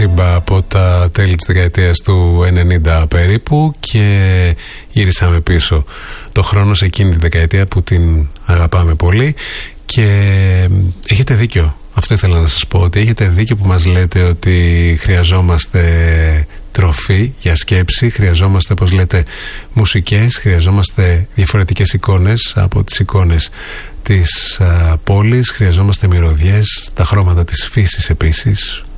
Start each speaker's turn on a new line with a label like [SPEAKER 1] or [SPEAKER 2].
[SPEAKER 1] Σίμπα από τα τέλη της δεκαετίας του 90 περίπου και γύρισαμε πίσω το χρόνο σε εκείνη τη δεκαετία που την αγαπάμε πολύ. Και έχετε δίκιο, αυτό ήθελα να σας πω, ότι έχετε δίκιο που μας λέτε ότι χρειαζόμαστε τροφή για σκέψη, χρειαζόμαστε, όπως λέτε, μουσικές, χρειαζόμαστε διαφορετικές εικόνες από τις εικόνες της πόλης, χρειαζόμαστε μυρωδιές, τα χρώματα της φύσης επίσης,